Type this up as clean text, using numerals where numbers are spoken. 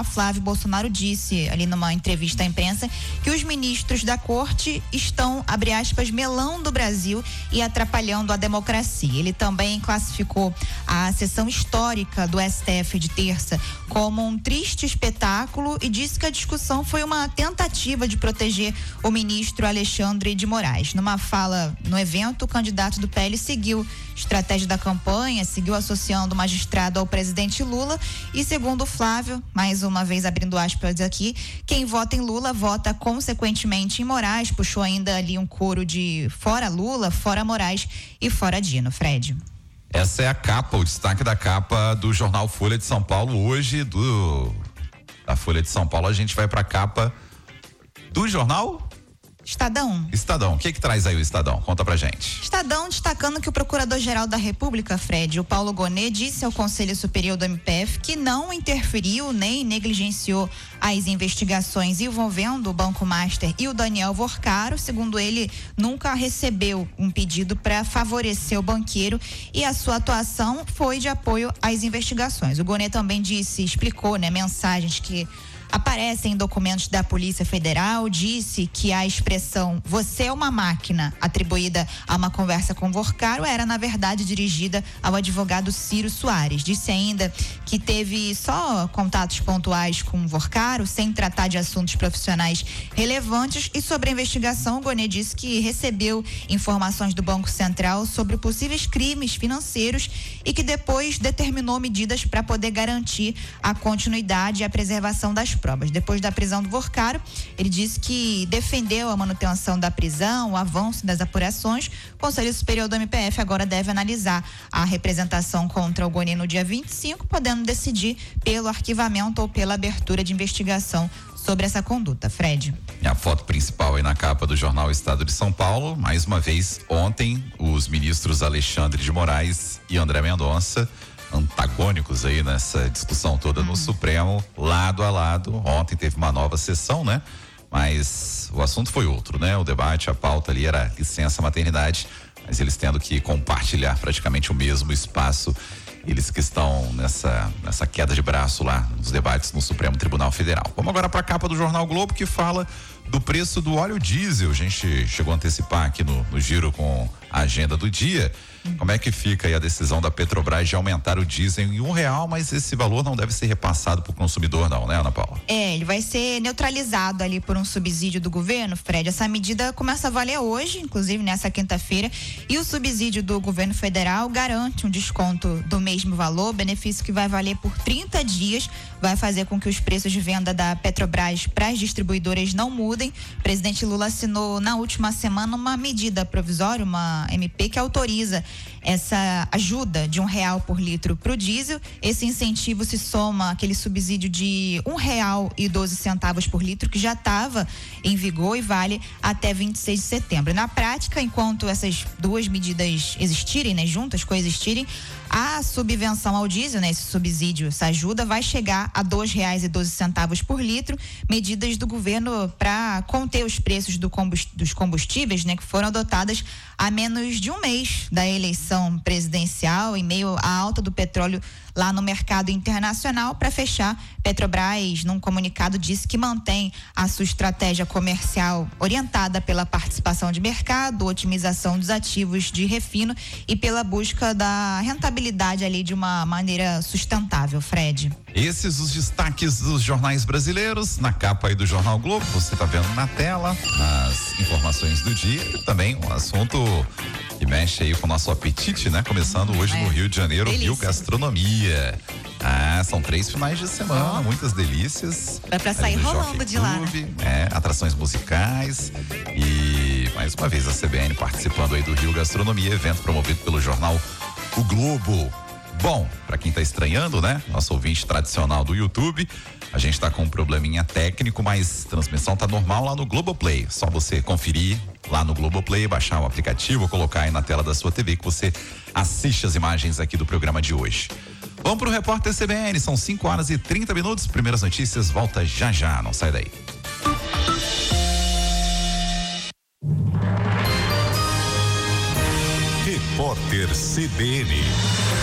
Flávio Bolsonaro disse ali numa entrevista à imprensa que os ministros da corte estão, abre aspas, melando o Brasil e atrapalhando a democracia. Ele também classificou a sessão histórica do STF de terça como um triste espetáculo e disse que a discussão foi uma tentativa de proteger o ministro Alexandre de Moraes. Numa fala no evento, o candidato do PL seguiu estratégia da campanha, seguiu associando o magistrado ao presidente Lula e, segundo Flávio, mais uma vez abrindo aspas aqui, quem vota em Lula vota consequentemente em Moraes. Puxou ainda ali um coro de fora Lula, fora Moraes e fora Dino. Fred. Essa é a capa, o destaque da capa do jornal Folha de São Paulo. Hoje, da Folha de São Paulo, a gente vai para a capa do jornal Estadão. O que traz aí o Estadão? Conta pra gente. Estadão destacando que o Procurador-Geral da República, Fred, o Paulo Gonet, disse ao Conselho Superior do MPF que não interferiu nem negligenciou as investigações envolvendo o Banco Master e o Daniel Vorcaro. Segundo ele, nunca recebeu um pedido para favorecer o banqueiro e a sua atuação foi de apoio às investigações. O Gonet também explicou, mensagens que aparecem em documentos da Polícia Federal, disse que a expressão "você é uma máquina", atribuída a uma conversa com Vorcaro, era na verdade dirigida ao advogado Ciro Soares. Disse ainda que teve só contatos pontuais com Vorcaro, sem tratar de assuntos profissionais relevantes, e sobre a investigação, o Gonet disse que recebeu informações do Banco Central sobre possíveis crimes financeiros e que depois determinou medidas para poder garantir a continuidade e a preservação das provas. Depois da prisão do Vorcaro, ele disse que defendeu a manutenção da prisão, o avanço das apurações. O Conselho Superior do MPF agora deve analisar a representação contra o Gonet no dia 25, podendo decidir pelo arquivamento ou pela abertura de investigação sobre essa conduta. Fred. A foto principal aí na capa do jornal Estado de São Paulo, mais uma vez, ontem, os ministros Alexandre de Moraes e André Mendonça, antagônicos aí nessa discussão toda no Supremo, lado a lado. Ontem teve uma nova sessão, né? Mas o assunto foi outro, né? O debate, a pauta ali era licença maternidade, mas eles tendo que compartilhar praticamente o mesmo espaço. Eles que estão nessa queda de braço lá nos debates no Supremo Tribunal Federal. Vamos agora para a capa do jornal Globo, que fala do preço do óleo diesel. A gente chegou a antecipar aqui no giro com a agenda do dia. Como é que fica aí a decisão da Petrobras de aumentar o diesel em R$1, mas esse valor não deve ser repassado para o consumidor não, né, Ana Paula? Ele vai ser neutralizado ali por um subsídio do governo, Fred. Essa medida começa a valer hoje, inclusive nessa quinta-feira, e o subsídio do governo federal garante um desconto do mesmo valor, benefício que vai valer por 30 dias, vai fazer com que os preços de venda da Petrobras para as distribuidoras não mudem. O presidente Lula assinou na última semana uma medida provisória, uma MP, que autoriza essa ajuda de R$1 por litro para o diesel. Esse incentivo se soma àquele subsídio de R$1,12 por litro que já estava em vigor e vale até 26 de setembro. Na prática, enquanto essas duas medidas existirem, juntas, coexistirem, a subvenção ao diesel, esse subsídio, essa ajuda, vai chegar a R$2,12 por litro. Medidas do governo para conter os preços dos combustíveis, que foram adotadas há menos de um mês da eleição presidencial, em meio à alta do petróleo lá no mercado internacional. Para fechar, Petrobras, num comunicado, disse que mantém a sua estratégia comercial orientada pela participação de mercado, otimização dos ativos de refino e pela busca da rentabilidade ali de uma maneira sustentável. Fred. Esses os destaques dos jornais brasileiros na capa aí do Jornal Globo. Você está vendo na tela as informações do dia e também um assunto que mexe aí com o nosso apetite, Começando hoje no Rio de Janeiro, delícia. Rio Gastronomia. São 3 finais de semana, muitas delícias. Dá pra sair rolando de lá, atrações musicais e mais uma vez a CBN participando aí do Rio Gastronomia, evento promovido pelo jornal O Globo. Bom, pra quem tá estranhando, nosso ouvinte tradicional do YouTube, a gente tá com um probleminha técnico, mas a transmissão tá normal lá no Globoplay. Só você conferir lá no Globoplay, baixar o aplicativo, colocar aí na tela da sua TV que você assiste as imagens aqui do programa de hoje. Vamos pro Repórter CBN, são 5h30. Primeiras notícias, volta já, não sai daí. Repórter CBN.